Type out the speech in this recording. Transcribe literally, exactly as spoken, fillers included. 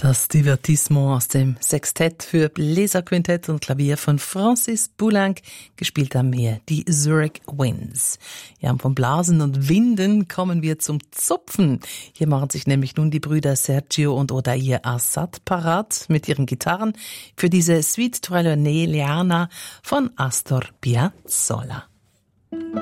Das Divertissement aus dem Sextett für Bläserquintett und Klavier von Francis Poulenc, gespielt am Meer, die Zurich Winds. Ja, und vom Blasen und Winden kommen wir zum Zupfen. Hier machen sich nämlich nun die Brüder Sergio und Odair Assad parat mit ihren Gitarren für diese Suite Trelonné Leana von Astor Piazzolla.